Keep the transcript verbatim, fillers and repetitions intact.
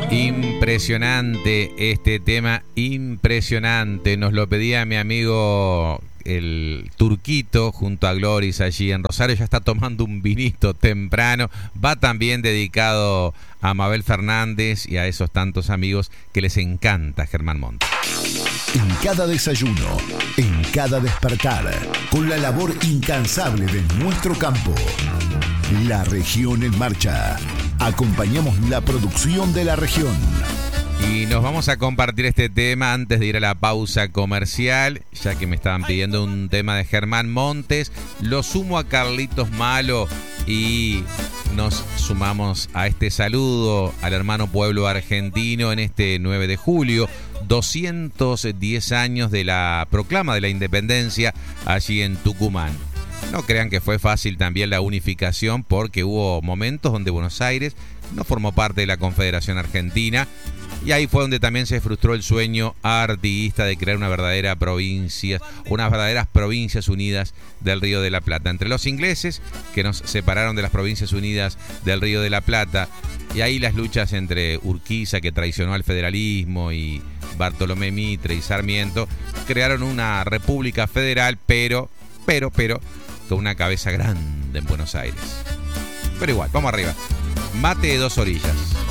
Impresionante este tema, impresionante. Nos lo pedía mi amigo el Turquito junto a Gloris allí en Rosario. Ya está tomando un vinito temprano. Va también dedicado a Mabel Fernández y a esos tantos amigos que les encanta Germán Montes. En cada desayuno, en cada despertar, con la labor incansable de nuestro campo. La región en marcha. Acompañamos la producción de la región. Y nos vamos a compartir este tema antes de ir a la pausa comercial, ya que me estaban pidiendo un tema de Germán Montes. Lo sumo a Carlitos Malo y nos sumamos a este saludo al hermano pueblo argentino en este nueve de julio, doscientos diez años de la proclama de la independencia allí en Tucumán. No crean que fue fácil también la unificación, porque hubo momentos donde Buenos Aires no formó parte de la Confederación Argentina, y ahí fue donde también se frustró el sueño artiguista de crear una verdadera provincia, unas verdaderas provincias unidas del Río de la Plata. Entre los ingleses, que nos separaron de las provincias unidas del Río de la Plata, y ahí las luchas entre Urquiza, que traicionó al federalismo, y Bartolomé Mitre y Sarmiento, crearon una república federal, pero, pero, pero, con una cabeza grande en Buenos Aires. Pero igual, vamos arriba. Mate de dos orillas.